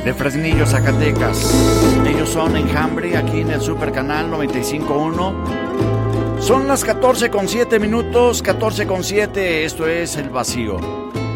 de Fresnillo, Zacatecas. Ellos son Enjambre, aquí en el Super Canal 95.1. Son las 14:07 minutos, 14:07, esto es El Vacío.